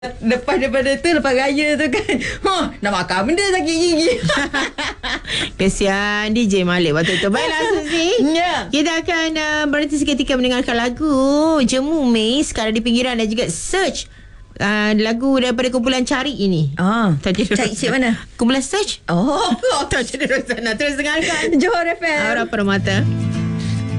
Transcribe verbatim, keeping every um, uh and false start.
Lepas daripada tu, lepas raya tu kan, huh, nak makan benda sakit gigi. Kesian D J Malik waktu tu. Baiklah Suzy, Ya. kita akan uh, berhenti seketika mendengarkan lagu Jemu Mei Sekarang di Pinggiran, dan juga Search, uh, lagu daripada kumpulan Cari ini. Ah, Tajuk Cari cik mana? Kumpulan Search. Oh, Tajuk dari sana. Terus dengarkan Johor F M. Aura Permata.